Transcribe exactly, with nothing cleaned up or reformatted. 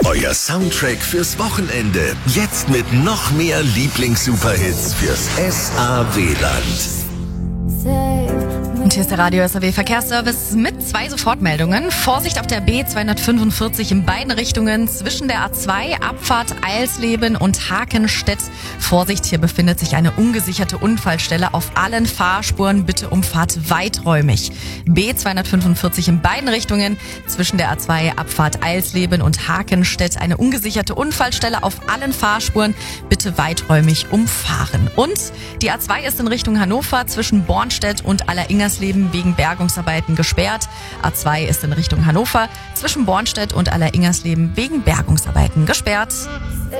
Euer Soundtrack fürs Wochenende. Jetzt mit noch mehr Lieblings-Superhits fürs S A W-Land. Und hier ist der Radio S A W Verkehrsservice mit zwei Sofortmeldungen. Vorsicht auf der B zweihundertfünfundvierzig in beiden Richtungen zwischen der A zwei, Abfahrt Eilsleben und Hakenstedt. Vorsicht, hier befindet sich eine ungesicherte Unfallstelle auf allen Fahrspuren. Bitte umfahrt weiträumig. B zweihundertfünfundvierzig in beiden Richtungen zwischen der A zwei, Abfahrt Eilsleben und Hakenstedt. Eine ungesicherte Unfallstelle auf allen Fahrspuren. Bitte weiträumig umfahren. Und die A zwei ist in Richtung Hannover zwischen Bornstedt und Alleringersleben wegen Bergungsarbeiten gesperrt. A zwei ist in Richtung Hannover zwischen Bornstedt und Alleringersleben wegen Bergungsarbeiten gesperrt.